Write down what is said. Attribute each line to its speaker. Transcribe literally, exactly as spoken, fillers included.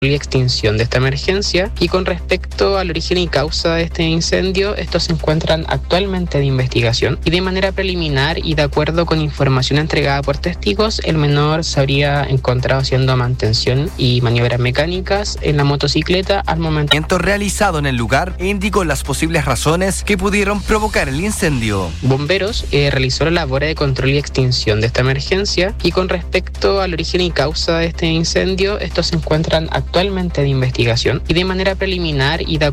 Speaker 1: y extinción de esta emergencia. Y con respecto al origen y causa de este incendio, estos se encuentran actualmente de investigación y de manera preliminar y de acuerdo con información entregada por testigos, el menor se habría encontrado haciendo mantención y maniobras mecánicas en la motocicleta al momento
Speaker 2: realizado en el lugar e indicó las posibles razones que pudieron provocar el incendio.
Speaker 1: Bomberos eh, realizó la labor de control y extinción de esta emergencia y con respecto al origen y causa de este incendio, estos se encuentran actualmente de investigación y de manera preliminar y de